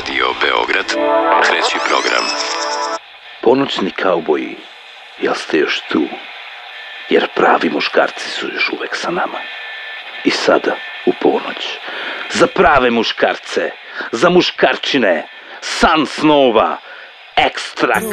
Radio Beograd, treći program. Ponoćni kauboji, jel ste još tu? Jer pravi muškarci su još uvek sa nama. I sada, u ponoć, za prave muškarce, za muškarčine, san snova, ekstra